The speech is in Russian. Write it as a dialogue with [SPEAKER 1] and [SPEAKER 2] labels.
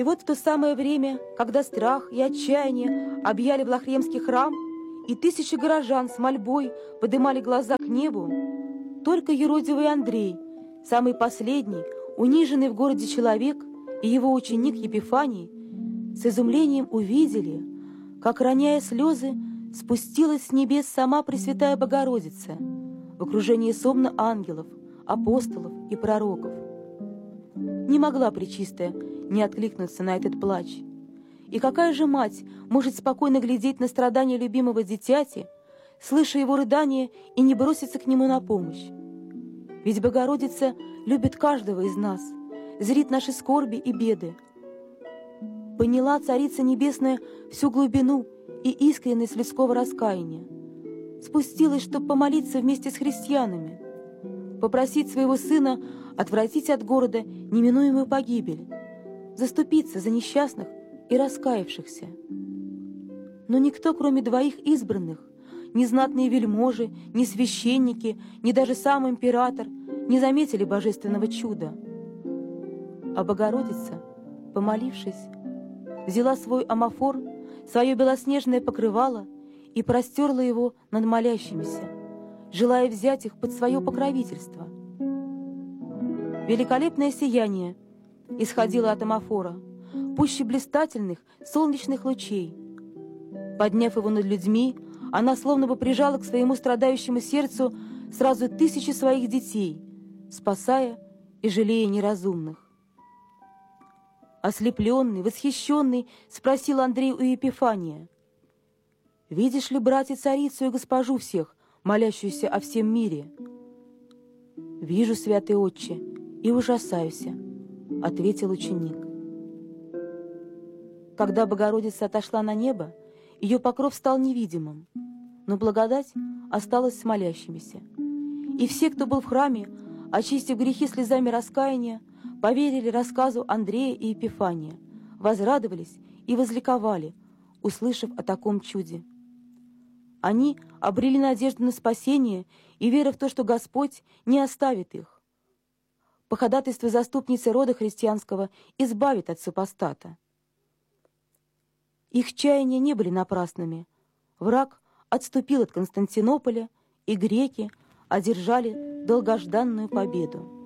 [SPEAKER 1] И вот в то самое время, когда страх и отчаяние объяли Влахремский храм, и тысячи горожан с мольбой подымали глаза к небу, только юродивый Андрей, самый последний, униженный в городе человек, и его ученик Епифаний с изумлением увидели, как, роняя слезы, спустилась с небес сама Пресвятая Богородица в окружении сонма ангелов, апостолов и пророков. Не могла Пречистая не откликнуться на этот плач. И какая же мать может спокойно глядеть на страдания любимого дитяти, слыша его рыдания, и не броситься к нему на помощь? Ведь Богородица любит каждого из нас, зрит наши скорби и беды. Поняла Царица Небесная всю глубину и искренность людского раскаяния. Спустилась, чтобы помолиться вместе с христианами, попросить своего Сына отвратить от города неминуемую погибель, заступиться за несчастных и раскаявшихся. Но никто, кроме двоих избранных, ни знатные вельможи, ни священники, ни даже сам император не заметили божественного чуда. А Богородица, помолившись, взяла свой амафор, свое белоснежное покрывало и простерла его над молящимися, желая взять их под свое покровительство. Великолепное сияние исходило от амафора, пуще блистательных солнечных лучей. Подняв его над людьми, она словно бы прижала к своему страдающему сердцу сразу тысячи своих детей, спасая и жалея неразумных. Ослепленный, восхищенный, спросил Андрей у Епифания: «Видишь ли, братья, царицу и госпожу всех, молящуюся о всем мире?» «Вижу, святый отче, и ужасаюсь», — ответил ученик. Когда Богородица отошла на небо, ее покров стал невидимым, но благодать осталась с молящимися. И все, кто был в храме, очистив грехи слезами раскаяния, поверили рассказу Андрея и Епифания, возрадовались и возликовали, услышав о таком чуде. Они обрели надежду на спасение и веру в то, что Господь не оставит их. По ходатайству заступницы рода христианского избавит от супостата. Их чаяния не были напрасными. Враг отступил от Константинополя, и греки одержали долгожданную победу.